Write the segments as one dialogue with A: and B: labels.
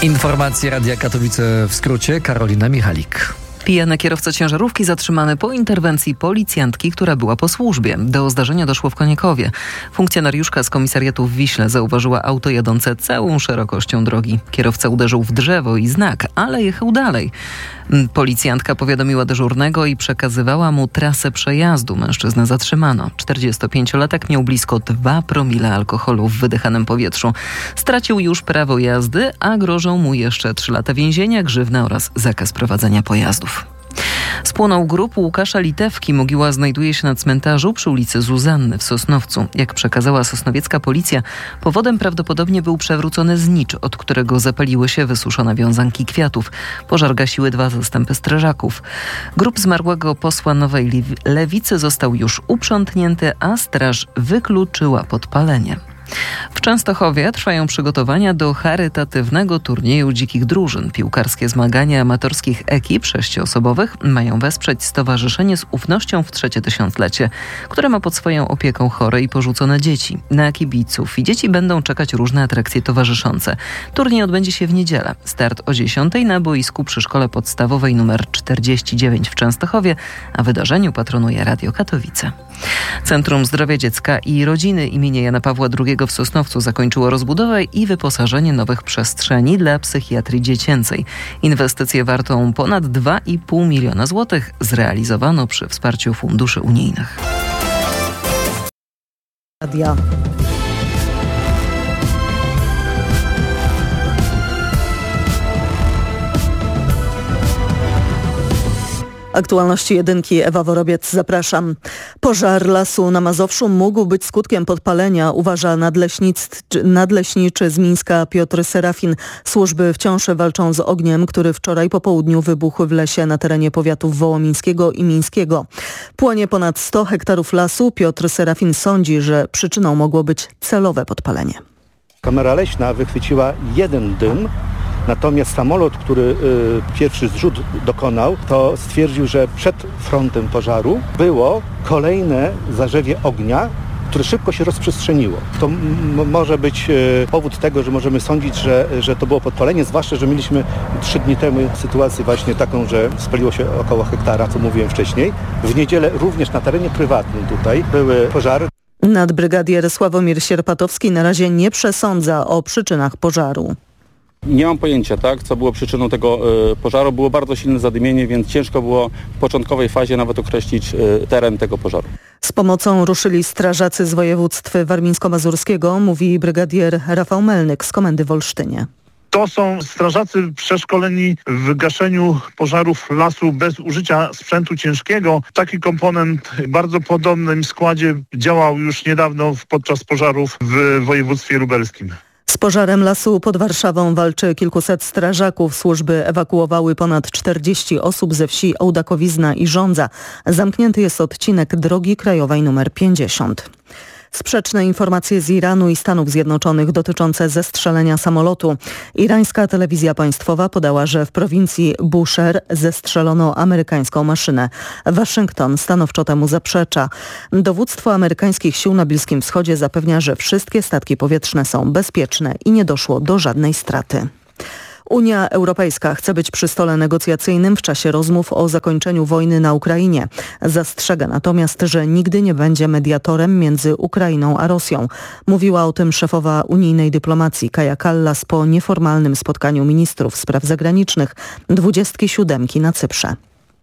A: Informacje Radia Katowice w skrócie. Karolina Michalik.
B: Pijany kierowca ciężarówki zatrzymany po interwencji policjantki, która była po służbie. Do zdarzenia doszło w Koniekowie. Funkcjonariuszka z komisariatu w Wiśle zauważyła auto jadące całą szerokością drogi. Kierowca uderzył w drzewo i znak, ale jechał dalej. Policjantka powiadomiła dyżurnego i przekazywała mu trasę przejazdu. Mężczyznę zatrzymano. 45-latek miał blisko 2 promile alkoholu w wydychanym powietrzu. Stracił już prawo jazdy, a grożą mu jeszcze 3 lata więzienia, grzywna oraz zakaz prowadzenia pojazdów. Spłonął grób Łukasza Litewki. Mogiła znajduje się na cmentarzu przy ulicy Zuzanny w Sosnowcu. Jak przekazała sosnowiecka policja, powodem prawdopodobnie był przewrócony znicz, od którego zapaliły się wysuszone wiązanki kwiatów. Pożar gasiły 2 zastępy strażaków. Grób zmarłego posła Nowej Lewicy został już uprzątnięty, a straż wykluczyła podpalenie. W Częstochowie trwają przygotowania do charytatywnego turnieju dzikich drużyn. Piłkarskie zmagania amatorskich ekip 6-osobowych mają wesprzeć stowarzyszenie z ufnością w 3. tysiąclecie, które ma pod swoją opieką chore i porzucone dzieci. Na kibiców i dzieci będą czekać różne atrakcje towarzyszące. Turniej odbędzie się w niedzielę. Start o 10:00 na boisku przy Szkole Podstawowej nr 49 w Częstochowie, a wydarzeniu patronuje Radio Katowice. Centrum Zdrowia Dziecka i Rodziny imienia Jana Pawła II w Sosnowcu zakończyło rozbudowę i wyposażenie nowych przestrzeni dla psychiatrii dziecięcej. Inwestycję wartą ponad 2,5 miliona złotych zrealizowano przy wsparciu funduszy unijnych.
C: Aktualności jedynki, Ewa Worobiec, zapraszam. Pożar lasu na Mazowszu mógł być skutkiem podpalenia, uważa nadleśniczy z Mińska Piotr Serafin. Służby wciąż walczą z ogniem, który wczoraj po południu wybuchł w lesie na terenie powiatów wołomińskiego i mińskiego. Płonie ponad 100 hektarów lasu. Piotr Serafin sądzi, że przyczyną mogło być celowe podpalenie.
D: Kamera leśna wychwyciła jeden dym. Natomiast samolot, który pierwszy zrzut dokonał, to stwierdził, że przed frontem pożaru było kolejne zarzewie ognia, które szybko się rozprzestrzeniło. To może być powód tego, że możemy sądzić, że to było podpalenie, zwłaszcza, że mieliśmy 3 dni temu sytuację właśnie taką, że spaliło się około hektara, co mówiłem wcześniej. W niedzielę również na terenie prywatnym tutaj były pożary.
C: Nadbrygadier Sławomir Sierpatowski na razie nie przesądza o przyczynach pożaru.
E: Nie mam pojęcia, co było przyczyną tego pożaru. Było bardzo silne zadymienie, więc ciężko było w początkowej fazie nawet określić teren tego pożaru.
C: Z pomocą ruszyli strażacy z województw warmińsko-mazurskiego, mówi brygadier Rafał Melnyk z Komendy w Olsztynie.
F: To są strażacy przeszkoleni w gaszeniu pożarów lasu bez użycia sprzętu ciężkiego. Taki komponent w bardzo podobnym składzie działał już niedawno podczas pożarów w województwie lubelskim.
C: Z pożarem lasu pod Warszawą walczy kilkuset strażaków. Służby ewakuowały ponad 40 osób ze wsi Ołdakowizna i Żądza. Zamknięty jest odcinek drogi krajowej nr 50. Sprzeczne informacje z Iranu i Stanów Zjednoczonych dotyczące zestrzelenia samolotu. Irańska telewizja państwowa podała, że w prowincji Bushehr zestrzelono amerykańską maszynę. Waszyngton stanowczo temu zaprzecza. Dowództwo amerykańskich sił na Bliskim Wschodzie zapewnia, że wszystkie statki powietrzne są bezpieczne i nie doszło do żadnej straty. Unia Europejska chce być przy stole negocjacyjnym w czasie rozmów o zakończeniu wojny na Ukrainie. Zastrzega natomiast, że nigdy nie będzie mediatorem między Ukrainą a Rosją. Mówiła o tym szefowa unijnej dyplomacji Kaja Kallas po nieformalnym spotkaniu ministrów spraw zagranicznych 27 na Cyprze.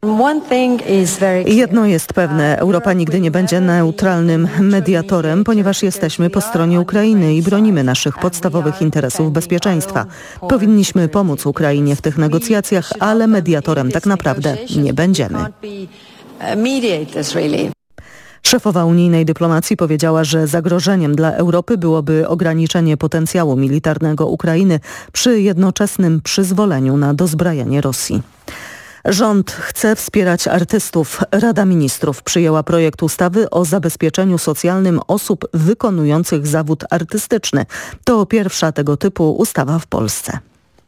C: Jedno jest pewne, Europa nigdy nie będzie neutralnym mediatorem, ponieważ jesteśmy po stronie Ukrainy i bronimy naszych podstawowych interesów bezpieczeństwa. Powinniśmy pomóc Ukrainie w tych negocjacjach, ale mediatorem tak naprawdę nie będziemy. Szefowa unijnej dyplomacji powiedziała, że zagrożeniem dla Europy byłoby ograniczenie potencjału militarnego Ukrainy przy jednoczesnym przyzwoleniu na dozbrajanie Rosji. Rząd chce wspierać artystów. Rada Ministrów przyjęła projekt ustawy o zabezpieczeniu socjalnym osób wykonujących zawód artystyczny. To pierwsza tego typu ustawa w Polsce.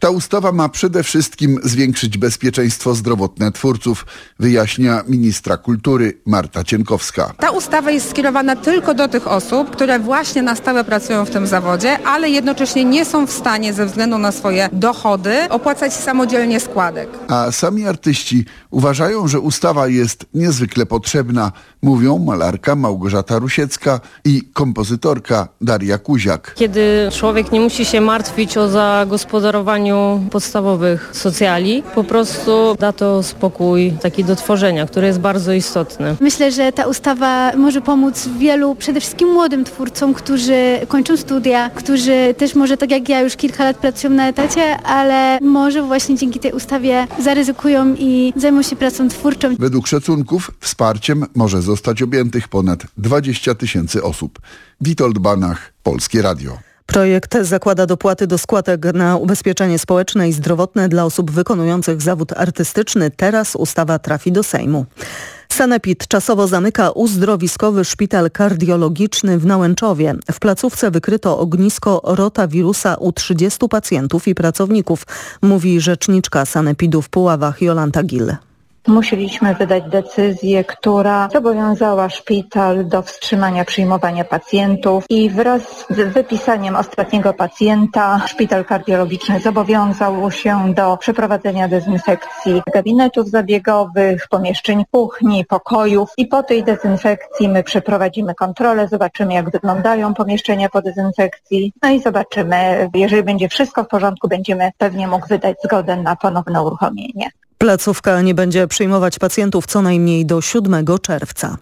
G: Ta ustawa ma przede wszystkim zwiększyć bezpieczeństwo zdrowotne twórców, wyjaśnia ministra kultury Marta Cienkowska.
H: Ta ustawa jest skierowana tylko do tych osób, które właśnie na stałe pracują w tym zawodzie, ale jednocześnie nie są w stanie ze względu na swoje dochody opłacać samodzielnie składek.
G: A sami artyści uważają, że ustawa jest niezwykle potrzebna, mówią malarka Małgorzata Rusiecka i kompozytorka Daria Kuziak.
I: Kiedy człowiek nie musi się martwić o zagospodarowaniu podstawowych socjali, po prostu da to spokój taki do tworzenia, który jest bardzo istotny.
J: Myślę, że ta ustawa może pomóc wielu, przede wszystkim młodym twórcom, którzy kończą studia, którzy też może tak jak ja już kilka lat pracują na etacie, ale może właśnie dzięki tej ustawie zaryzykują i zajmą się pracą twórczą.
G: Według szacunków wsparciem może zostać objętych ponad 20 000 osób. Witold Banach, Polskie Radio.
C: Projekt zakłada dopłaty do składek na ubezpieczenie społeczne i zdrowotne dla osób wykonujących zawód artystyczny. Teraz ustawa trafi do Sejmu. Sanepid czasowo zamyka uzdrowiskowy szpital kardiologiczny w Nałęczowie. W placówce wykryto ognisko rotawirusa u 30 pacjentów i pracowników, mówi rzeczniczka Sanepidu w Puławach Jolanta Gil.
K: Musieliśmy wydać decyzję, która zobowiązała szpital do wstrzymania przyjmowania pacjentów i wraz z wypisaniem ostatniego pacjenta szpital kardiologiczny zobowiązał się do przeprowadzenia dezynfekcji gabinetów zabiegowych, pomieszczeń kuchni, pokojów i po tej dezynfekcji my przeprowadzimy kontrolę, zobaczymy jak wyglądają pomieszczenia po dezynfekcji, no i zobaczymy, jeżeli będzie wszystko w porządku, będziemy pewnie mógł wydać zgodę na ponowne uruchomienie.
C: Placówka nie będzie przyjmować pacjentów co najmniej do 7 czerwca.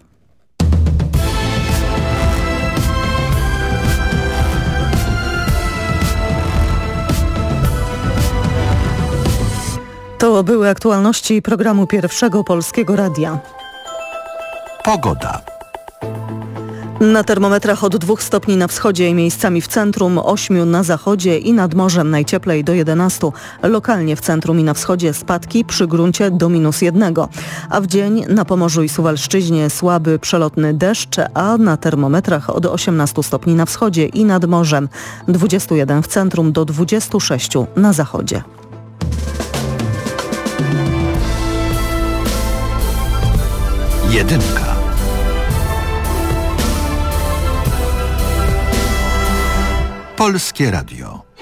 C: To były aktualności programu Pierwszego Polskiego Radia.
L: Pogoda.
C: Na termometrach od 2 stopni na wschodzie i miejscami w centrum, 8 na zachodzie i nad morzem najcieplej do 11. Lokalnie w centrum i na wschodzie spadki, przy gruncie do -1. A w dzień na Pomorzu i Suwalszczyźnie słaby przelotny deszcz, a na termometrach od 18 stopni na wschodzie i nad morzem, 21 w centrum do 26 na zachodzie.
L: Jedynka. Polskie Radio.